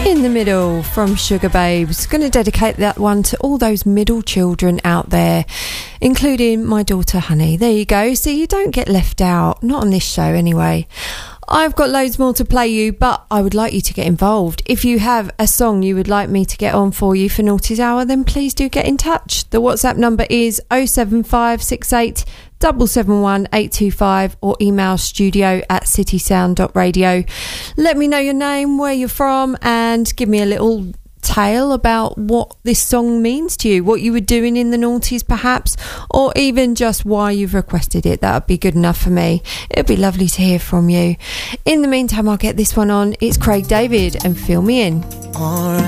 In the Middle from Sugar Babes. Going to dedicate that one to all those middle children out there, including my daughter Honey. There you go. So you don't get left out. Not on this show anyway. I've got loads more to play you, but I would like you to get involved. If you have a song you would like me to get on for you for Naughty's Hour, then please do get in touch. The WhatsApp number is 07568 771 825 or email studio@citysound.radio. Let me know your name, where you're from, and give me a little tale about what this song means to you, what you were doing in the noughties perhaps, or even just why you've requested it. That would be good enough for me. It'd be lovely to hear from you. In the meantime, I'll get this one on. It's Craig David and Fill Me In. Alright.